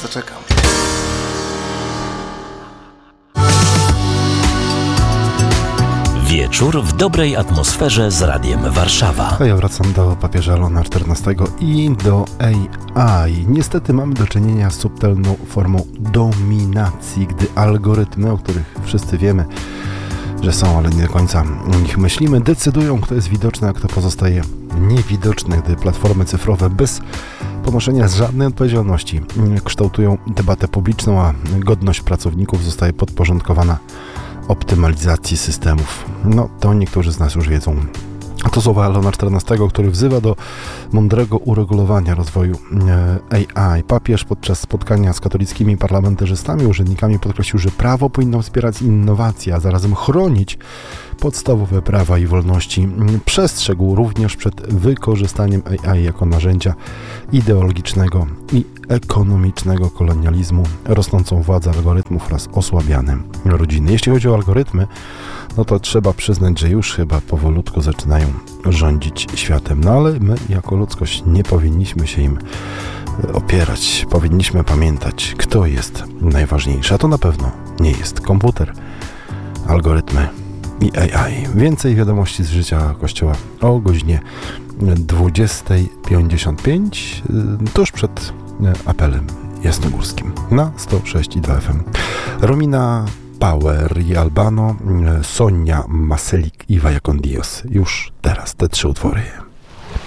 poczekam. Wieczór w dobrej atmosferze z Radiem Warszawa. A ja wracam do papieża Leona XIV i do AI. Niestety mamy do czynienia z subtelną formą dominacji, gdy algorytmy, o których wszyscy wiemy, że są, ale nie do końca o nich myślimy, decydują, kto jest widoczny, a kto pozostaje niewidoczny, gdy platformy cyfrowe bez ponoszenia żadnej odpowiedzialności kształtują debatę publiczną, a godność pracowników zostaje podporządkowana optymalizacji systemów. No, to niektórzy z nas już wiedzą. A to słowa Leona XIV, który wzywa do mądrego uregulowania rozwoju AI. Papież podczas spotkania z katolickimi parlamentarzystami, urzędnikami podkreślił, że prawo powinno wspierać innowacje, a zarazem chronić podstawowe prawa i wolności. Przestrzegł również przed wykorzystaniem AI jako narzędzia ideologicznego i ekonomicznego kolonializmu, rosnącą władzę algorytmów oraz osłabiane rodziny. Jeśli chodzi o algorytmy, no to trzeba przyznać, że już chyba powolutku zaczynają rządzić światem. No ale my jako ludzkość nie powinniśmy się im opierać. Powinniśmy pamiętać, kto jest najważniejszy. A to na pewno nie jest komputer, algorytmy i AI. Więcej wiadomości z życia Kościoła o godzinie 20:55 tuż przed apelem jasnogórskim na 106,2 FM. Romina Power i Albano, Sonia Maselik i Vaya con Dios. Już teraz te 3 utwory.